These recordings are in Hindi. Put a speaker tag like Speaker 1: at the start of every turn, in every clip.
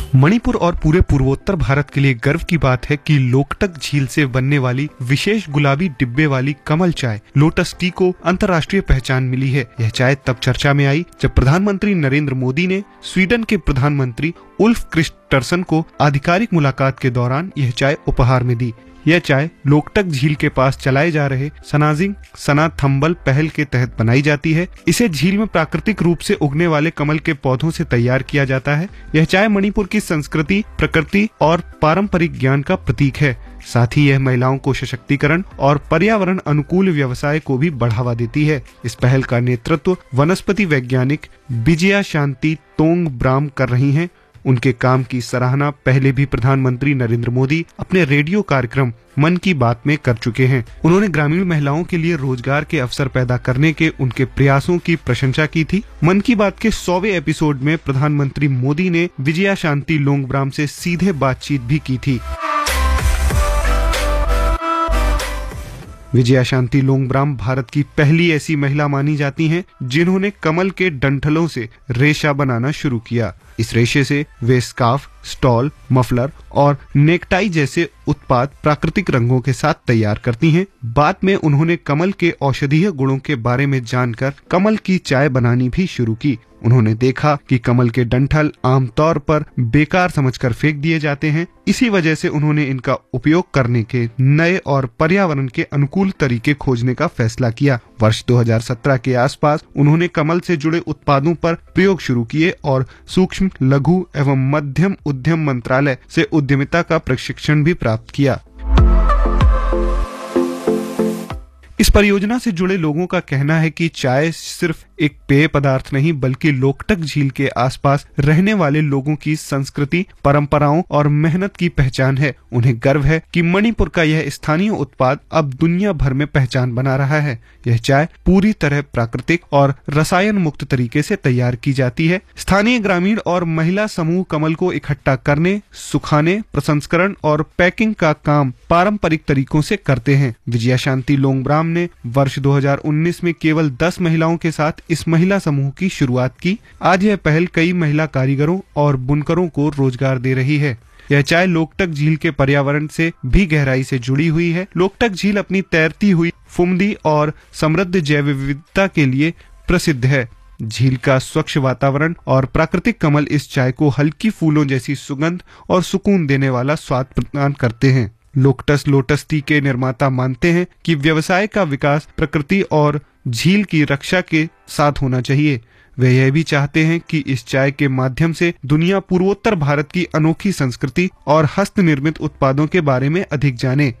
Speaker 1: मणिपुर और पूरे पूर्वोत्तर भारत के लिए गर्व की बात है कि लोकटक झील से बनने वाली विशेष गुलाबी डिब्बे वाली कमल चाय लोटस टी को अंतर्राष्ट्रीय पहचान मिली है। यह चाय तब चर्चा में आई जब प्रधानमंत्री नरेंद्र मोदी ने स्वीडन के प्रधानमंत्री उल्फ क्रिस्टरसन को आधिकारिक मुलाकात के दौरान यह चाय उपहार में दी। यह चाय लोकटक झील के पास चलाए जा रहे सनाजिंग सनाथंबल पहल के तहत बनाई जाती है। इसे झील में प्राकृतिक रूप से उगने वाले कमल के पौधों से तैयार किया जाता है। यह चाय मणिपुर की संस्कृति, प्रकृति और पारंपरिक ज्ञान का प्रतीक है। साथ ही यह महिलाओं को सशक्तिकरण और पर्यावरण अनुकूल व्यवसाय को भी बढ़ावा देती है। इस पहल का नेतृत्व वनस्पति वैज्ञानिक विजया शांति लोंगब्राम कर रही हैं। उनके काम की सराहना पहले भी प्रधानमंत्री नरेंद्र मोदी अपने रेडियो कार्यक्रम मन की बात में कर चुके हैं। उन्होंने ग्रामीण महिलाओं के लिए रोजगार के अवसर पैदा करने के उनके प्रयासों की प्रशंसा की थी। मन की बात के 100वें एपिसोड में प्रधानमंत्री मोदी ने विजया शांति लोंगब्राम से सीधे बातचीत भी की थी। विजया शांति लोंगब्राम भारत की पहली ऐसी महिला मानी जाती हैं जिन्होंने कमल के डंठलों से रेशा बनाना शुरू किया। इस रेशे से वे स्कार्फ, स्टॉल, मफलर और नेकटाई जैसे उत्पाद प्राकृतिक रंगों के साथ तैयार करती हैं। बाद में उन्होंने कमल के औषधीय गुणों के बारे में जानकर कमल की चाय बनानी भी शुरू की। उन्होंने देखा कि कमल के डंठल आमतौर पर बेकार समझकर फेंक दिए जाते हैं। इसी वजह से उन्होंने इनका उपयोग करने के नए और पर्यावरण के अनुकूल तरीके खोजने का फैसला किया। वर्ष 2017 के आसपास उन्होंने कमल से जुड़े उत्पादों पर प्रयोग शुरू किए और सूक्ष्म, लघु एवं मध्यम उद्यम मंत्रालय से उद्यमिता का प्रशिक्षण भी प्राप्त किया। इस परियोजना से जुड़े लोगों का कहना है कि चाय सिर्फ एक पेय पदार्थ नहीं बल्कि लोकटक झील के आसपास रहने वाले लोगों की संस्कृति, परंपराओं और मेहनत की पहचान है। उन्हें गर्व है कि मणिपुर का यह स्थानीय उत्पाद अब दुनिया भर में पहचान बना रहा है। यह चाय पूरी तरह प्राकृतिक और रसायन मुक्त तरीके से तैयार की जाती है। स्थानीय ग्रामीण और महिला समूह कमल को इकट्ठा करने, सुखाने, प्रसंस्करण और पैकिंग का काम पारंपरिक तरीकों से करते हैं। विजया शांति लोंगब्राम ने वर्ष 2019 में केवल 10 महिलाओं के साथ इस महिला समूह की शुरुआत की। आज यह पहल कई महिला कारीगरों और बुनकरों को रोजगार दे रही है। यह चाय लोकटक झील के पर्यावरण से भी गहराई से जुड़ी हुई है। लोकटक झील अपनी तैरती हुई फुमदी और समृद्ध जैव विविधता के लिए प्रसिद्ध है। झील का स्वच्छ वातावरण और प्राकृतिक कमल इस चाय को हल्की फूलों जैसी सुगंध और सुकून देने वाला स्वाद प्रदान करते हैं। लोटस टी के निर्माता मानते हैं कि व्यवसाय का विकास प्रकृति और झील की रक्षा के साथ होना चाहिए। वे यह भी चाहते हैं कि इस चाय के माध्यम से दुनिया पूर्वोत्तर भारत की अनोखी संस्कृति और हस्त निर्मित उत्पादों के बारे में अधिक जाने।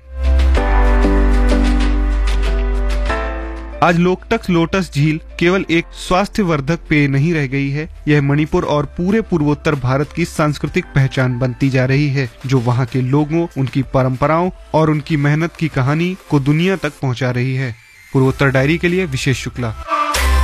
Speaker 1: आज लोकटक लोटस झील केवल एक स्वास्थ्यवर्धक पेय नहीं रह गई है, यह मणिपुर और पूरे पूर्वोत्तर भारत की सांस्कृतिक पहचान बनती जा रही है, जो वहां के लोगों, उनकी परंपराओं और उनकी मेहनत की कहानी को दुनिया तक पहुंचा रही है। पूर्वोत्तर डायरी के लिए विशेष शुक्ला।